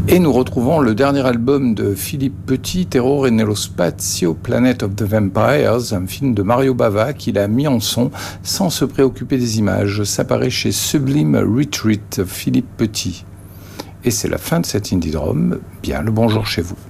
Et nous retrouvons le dernier album de Philippe Petit, Terrore nello spazio, Planet of the Vampires, un film de Mario Bava qu'il a mis en son sans se préoccuper des images. Ça paraît chez Sublime Retreat, Philippe Petit. Et c'est la fin de cet Indie Drum. Bien le bonjour chez vous.